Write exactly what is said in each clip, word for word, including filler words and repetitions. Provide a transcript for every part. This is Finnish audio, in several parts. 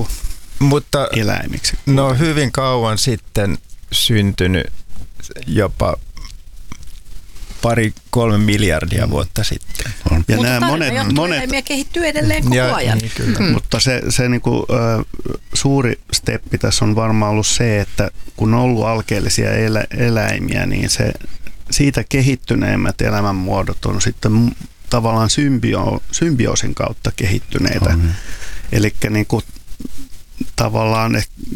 kuin Mutta eläimiksi. No hyvin kauan sitten syntynyt, jopa pari, kolme miljardia vuotta sitten. On. Ja mutta monet, monet eläimiä kehittyy edelleen koko ja, ajan. Niin, kyllä. Hmm. Mutta se, se niinku, ö, suuri steppi tässä on varmaan ollut se, että kun on ollut alkeellisia elä, eläimiä, niin se, siitä kehittyneimmät elämänmuodot on sitten tavallaan symbio, symbioosin kautta kehittyneitä. Oh, niin. Eli niinku, tavallaan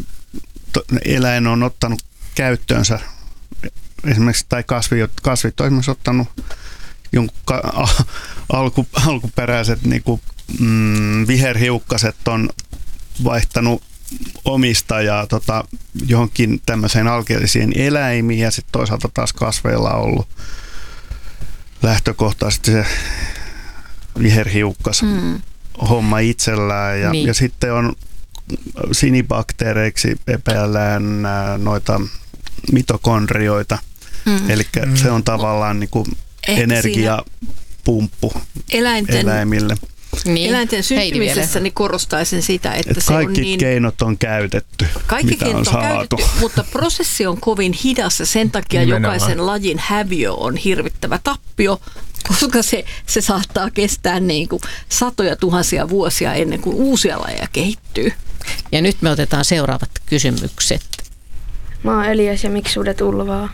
eläin on ottanut käyttöönsä esimerkiksi, tai kasvit, kasvit on esimerkiksi ottanut jonkun ka, alku, alkuperäiset niin kuin, mm, viherhiukkaset on vaihtanut omistajaa tota, johonkin tämmöiseen alkeellisiin eläimiin, ja sitten toisaalta taas kasveilla on ollut lähtökohtaisesti se viherhiukkas mm. homma itsellään, ja, niin. ja sitten on sinibakteereiksi epäillään noita mitokondrioita, mm. eli mm. se on tavallaan niin kuin energiapumppu eläinten, eläimille. Niin. Eläinten syntymisessä niin korostaisin sitä, että Et se kaikki on niin, keinot on käytetty, kaikki mitä keinot on on saatu. Käytetty, mutta prosessi on kovin hidas ja sen takia nimenomaan jokaisen lajin häviö on hirvittävä tappio, koska se, se saattaa kestää niin kuin satoja tuhansia vuosia ennen kuin uusia lajeja kehittyy. Ja nyt me otetaan seuraavat kysymykset. Mä oon Elias ja miksi sudet ulvaa?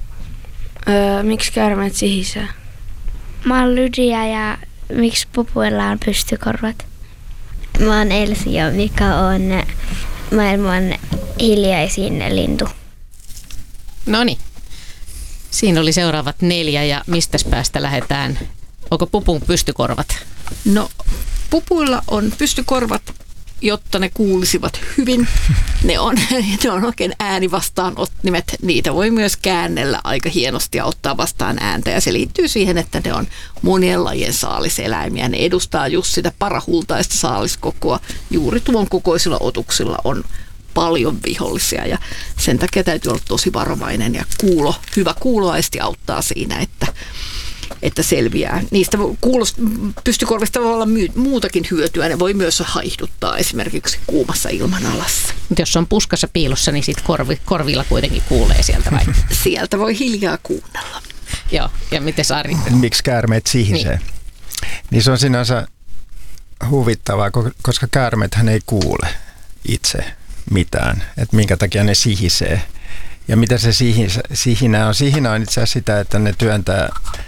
Öö, miksi käärmeet sihisee? Mä oon Lydia ja miksi pupuilla on pystykorvat? Mä oon Elsi ja mikä on maailman hiljaisin lintu. Noniin. Siinä oli seuraavat neljä ja mistäs päästä lähdetään? Onko pupun pystykorvat? No pupuilla on pystykorvat, jotta ne kuulisivat hyvin. Ne on, ne on oikein äänivastaanottimet. Niitä voi myös käännellä aika hienosti ja ottaa vastaan ääntä. Ja se liittyy siihen, että ne on monien lajien saaliseläimiä. Ne edustaa just sitä parahultaista saaliskokoa. Juuri tuon kokoisilla otuksilla on paljon vihollisia. Ja sen takia täytyy olla tosi varovainen. Ja kuulo, hyvä kuuloaisti auttaa siinä, että että selviää. Niistä kuulost, pystykorvista voi olla my, muutakin hyötyä. Ne voi myös haihduttaa esimerkiksi kuumassa ilmanalassa. Mutta jos on puskassa piilossa, niin sit korvi, korvilla kuitenkin kuulee sieltä vai? Sieltä voi hiljaa kuunnella. Joo, ja miten Ari? Miksi käärmeet sihisee? Niin. niin se on sinänsä huvittavaa, koska käärmeethän ei kuule itse mitään. Että minkä takia ne sihisee. Ja mitä se sihinä on? Sihinä on itse asiassa sitä, että ne työntää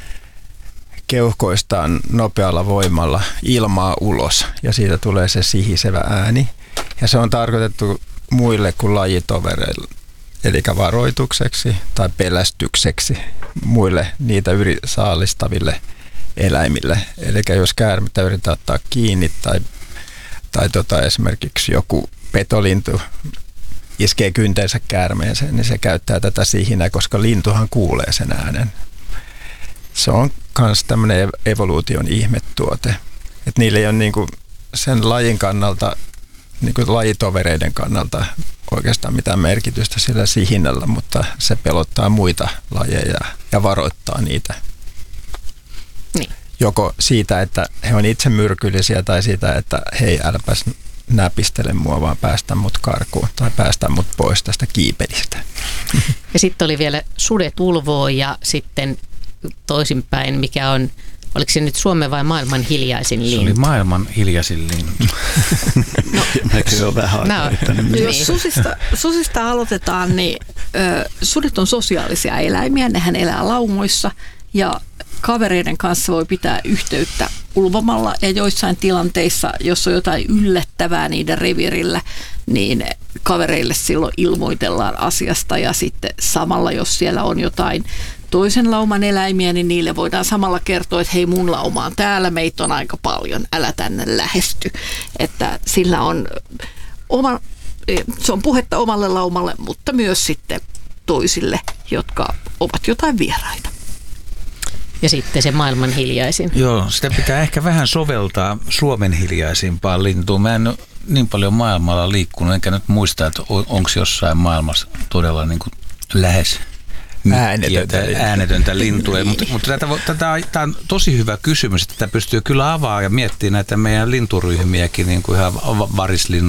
keuhkoistaan nopealla voimalla ilmaa ulos ja siitä tulee se sihisevä ääni. Ja se on tarkoitettu muille kuin lajitovereille, eli varoitukseksi tai pelästykseksi muille niitä yri- saalistaville eläimille. Eli jos käärmettä yritetään ottaa kiinni tai, tai tota esimerkiksi joku petolintu iskee kynteensä käärmeeseen, niin se käyttää tätä sihinää, koska lintuhan kuulee sen äänen. Se on myös tämmöinen evoluution ihmetuote. Että niillä ei ole niinku sen lajin kannalta, niinku lajitovereiden kannalta oikeastaan mitään merkitystä sillä sihinällä, mutta se pelottaa muita lajeja ja varoittaa niitä. Niin. Joko siitä, että he on itse myrkyllisiä tai siitä, että hei, äläpäs näpistele mua, vaan päästä mut karkuun tai päästä mut pois tästä kiipelistä. Ja sitten oli vielä sudet ulvoo ja sitten toisinpäin, mikä on, oliko se nyt Suomen vai maailman hiljaisin lintu? Se oli maailman hiljaisin lintu. No, se on vähän no, niin. Jos susista, susista aloitetaan, niin ö, sudet on sosiaalisia eläimiä, nehän elää laumoissa ja kavereiden kanssa voi pitää yhteyttä ulvomalla ja joissain tilanteissa, jos on jotain yllättävää niiden revirillä, niin kavereille silloin ilmoitellaan asiasta ja sitten samalla, jos siellä on jotain toisen lauman eläimiä, niin niille voidaan samalla kertoa, että hei, mun lauma on täällä, meitä on aika paljon, älä tänne lähesty. Että sillä on, oma, se on puhetta omalle laumalle, mutta myös sitten toisille, jotka ovat jotain vieraita. Ja sitten se maailman hiljaisin. Joo, sitä pitää ehkä vähän soveltaa Suomen hiljaisimpaan lintuun. Mä en ole niin paljon maailmalla liikkunut, enkä nyt muista, että onko jossain maailmassa todella niin kuin lähes äänetöntä, äänetöntä lintua. Mutta, mutta tätä, tätä, tämä on tosi hyvä kysymys, että tätä pystyy kyllä avaamaan ja miettimään näitä meidän linturyhmiäkin, niin kuin ihan varislinnut,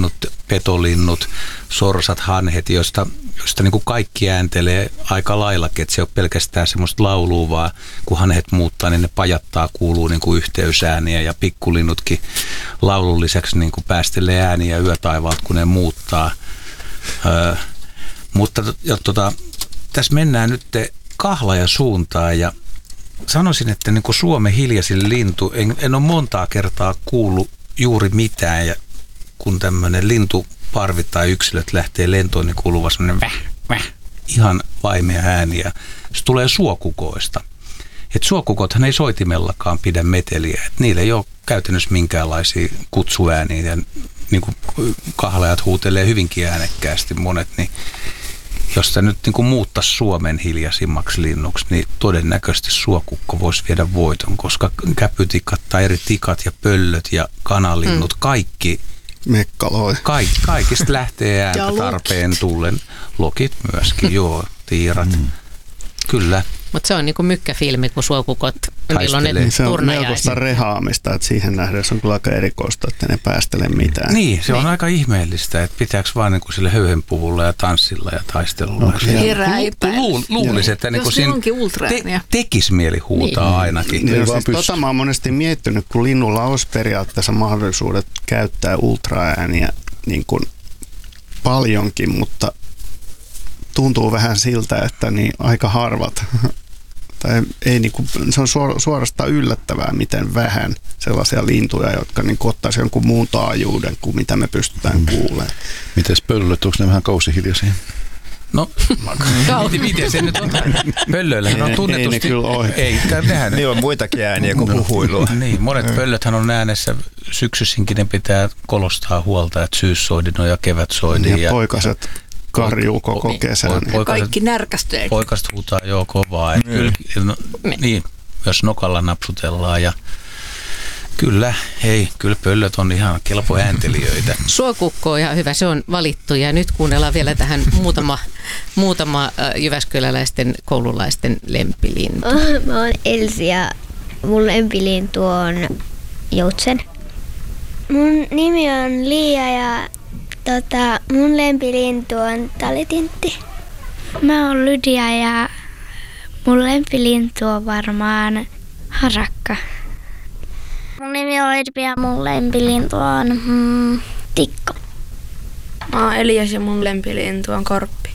petolinnut, sorsat, hanhet, joista, joista niin kuin kaikki ääntelee aika laillakin, että se ei ole pelkästään semmoista laulua, vaan kun hanhet muuttaa, niin ne pajattaa, kuuluu niin kuin yhteysääniä ja pikkulinnutkin laulun lisäksi niin kuin päästelee ääniä yötaivaalta, kun ne muuttaa. Öö, mutta ja, tota, tässä mennään nyt kahlajan suuntaan ja sanoisin, että niin kuin Suomen hiljaisin lintu, en, en ole montaa kertaa kuullut juuri mitään ja kun tämmöinen lintuparvi tai yksilöt lähtee lentoon, niin kuuluu vaan semmoinen väh, väh, ihan vaimea ääni ja se tulee suokukoista. Et suokukothan ei soitimellakaan pidä meteliä, et niillä ei ole käytännössä minkäänlaisia kutsuääniä ja niin kuin kahlajat huutelee hyvinkin äänekkäästi monet, niin jos sitä nyt niin kuin muuttaisi Suomen hiljaisimmaksi linnuksi, niin todennäköisesti suokukko voisi viedä voiton, koska käpytikat tai eri tikat ja pöllöt ja kanalinnut, mm. kaikki Mekkaloi. Kaik, kaikista lähtee ääntä tarpeen tullen. Lokit myöskin, joo, tiirat. Mm. Kyllä. Mutta se on niinku mykkäfilmi, kun suokukot, niillä on ne niin se on turnajaiset. melkoista rehaamista, että siihen nähden se on kyllä aika erikoista, että ne päästele mitään. Niin, se on niin. aika ihmeellistä, että pitääkö vaan niinku sille höyhenpuvulla ja tanssilla ja taistelulla. No, Lu, luulisi, että niinku siinä te, tekisi mieli huutaa niin. ainakin. Niin, siis tota mä oon monesti miettinyt, kun linnulla olisi periaatteessa mahdollisuudet käyttää ultraääniä niin kuin paljonkin, mutta tuntuu vähän siltä, että niin aika harvat. Tai ei niin kuin, se on suorastaan yllättävää, miten vähän sellaisia lintuja, jotka niin ottaisi jonkun muun taajuuden kuin mitä me pystytään kuulemaan. Mites pöllöt, onko ne vähän kausihiljaisia? No, miten se nyt on? Pöllöillähän on tunnetusti... Ei ne kyllä ole. Ei, nehän, niillä on muitakin ääniä kuin puhuilua. Niin, monet pöllöthän on äänessä. Syksyssinkin ne pitää kolostaa huolta, että syyssoidin on ja kevätsoidin. Ja, ja poikaset karjuu koko kesän. Po, kaikki närkästyy. Poikasta huutaa joo kovaa. Mm. Kyllä, no, niin, myös nokalla napsutellaan ja kyllä, hei, kyllä pöllöt on ihan kelpo ääntelijöitä. Suokukko on ihan hyvä, se on valittu ja nyt kuunnellaan vielä tähän muutama, muutama jyväskyläläisten koululaisten lempilintu. Oh, mä oon Elsi ja mun lempilintu on joutsen. Mun nimi on Liia ja tota, mun lempilintu on talitintti. Mä oon Lydia ja mun lempilintu on varmaan harakka. Mun nimi on Edvi ja mun lempilintu on mm, tikko. Mä oon Elias ja mun lempilintu on korppi.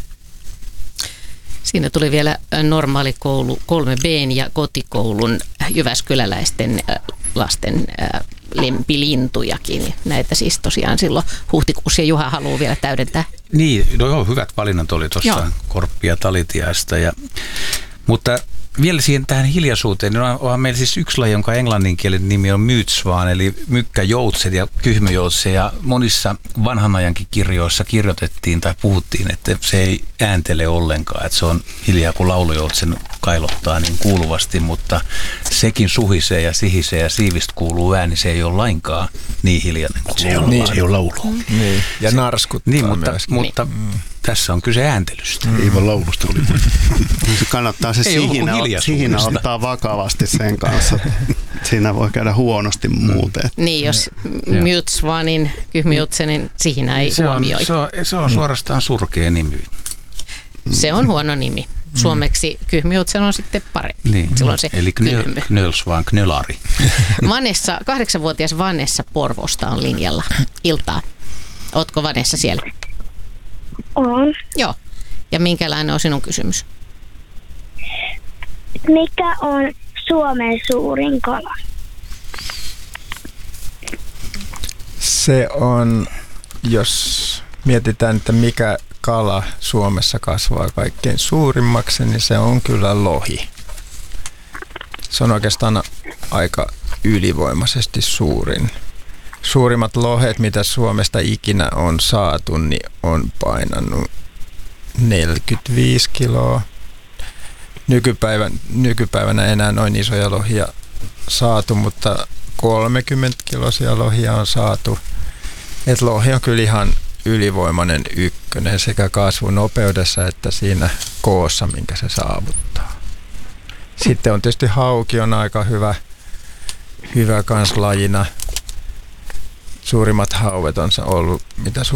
Siinä tuli vielä normaali koulu kolme B ja kotikoulun jyväskyläläisten lasten lempilintujakin. Näitä siis tosiaan silloin huhtikuussa, ja Juha haluaa vielä täydentää. Niin, no joo, hyvät valinnat oli tuossa korppia talitiaista. Ja, mutta vielä siihen tähän hiljaisuuteen, niin onhan meillä siis yksi laji, jonka englanninkielinen nimi on myytsvaan, eli mykkäjoutset ja kyhmyjoutset, ja monissa vanhan ajankin kirjoissa kirjoitettiin tai puhuttiin, että se ei ääntele ollenkaan, että se on hiljaa, kun laulujoutsen kailottaa niin kuuluvasti, mutta sekin suhisee ja sihisee ja siivistä kuuluu ääni, se ei ole lainkaan niin hiljainen kuin se, on, niin. se ei ole laulua. Mm. Niin. Ja narskuttaa niin, mutta, myöskin. mutta mm. tässä on kyse ääntelystä. Mm. Ei vaan laulusta oli. Kannattaa se sihinä, sihinä ottaa vakavasti sen kanssa. Siinä voi käydä huonosti muuten. Niin, jos myytsvanin, kyhmyjoutsenin sihinä ei se huomioi. On, se, on, se on suorastaan surkea nimi. Se on huono nimi. Suomeksi kyhmyjoutsen on sitten parempi. Niin. Silloin se eli knöl, knöls vaan knölari. Vanessa, kahdeksanvuotias Vanessa Porvosta on linjalla. Iltaa. Ootko Vanessa siellä? On. Joo. Ja minkälainen on sinun kysymys? Mikä on Suomen suurin kala? Se on, jos mietitään, että mikä kala Suomessa kasvaa kaikkein suurimmaksi, niin se on kyllä lohi. Se on oikeastaan aika ylivoimaisesti suurin. Suurimmat lohet, mitä Suomesta ikinä on saatu, niin on painanut neljäkymmentäviisi kiloa. Nykypäivän, nykypäivänä enää noin isoja lohia saatu, mutta kolmekymmentä kiloisia lohia on saatu. Et lohi on kyllä ihan ylivoimainen ykkönen sekä kasvunopeudessa että siinä koossa, minkä se saavuttaa. Sitten on tietysti hauki on aika hyvä, hyvä kans lajina. suurimmat hauet on ollut, mitä